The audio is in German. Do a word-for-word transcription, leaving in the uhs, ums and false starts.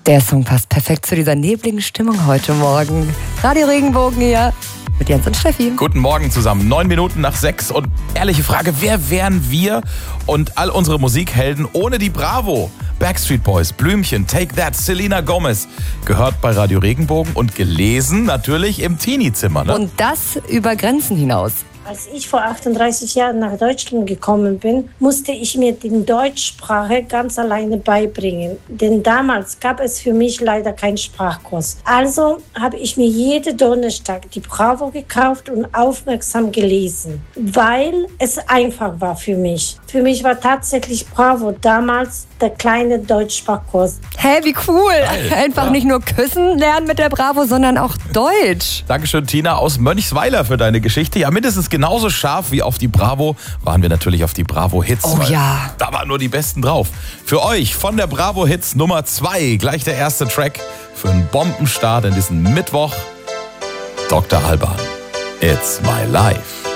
Der Song passt perfekt zu dieser nebligen Stimmung heute Morgen. Radio Regenbogen hier mit Jens und Steffi. Guten Morgen zusammen. Neun Minuten nach sechs. Und ehrliche Frage, wer wären wir und all unsere Musikhelden ohne die Bravo? Backstreet Boys, Blümchen, Take That, Selena Gomez. Gehört bei Radio Regenbogen und gelesen natürlich im Teenie-Zimmer. Ne? Und das über Grenzen hinaus. Als ich vor achtunddreißig Jahren nach Deutschland gekommen bin, musste ich mir die Deutschsprache ganz alleine beibringen. Denn damals gab es für mich leider keinen Sprachkurs. Also habe ich mir jeden Donnerstag die Bravo gekauft und aufmerksam gelesen, weil es einfach war für mich. Für mich war tatsächlich Bravo damals der kleine Deutschsprachkurs. Hä, wie cool. Geil, Einfach ja. nicht nur küssen lernen mit der Bravo, sondern auch Deutsch. Dankeschön, Tina aus Mönchsweiler, für deine Geschichte. Ja, mindestens genauso scharf wie auf die Bravo waren wir natürlich auf die Bravo Hits. Oh ja. Da waren nur die Besten drauf. Für euch von der Bravo Hits Nummer zwei gleich der erste Track für einen Bombenstart in diesen Mittwoch. Doktor Alban, It's My Life.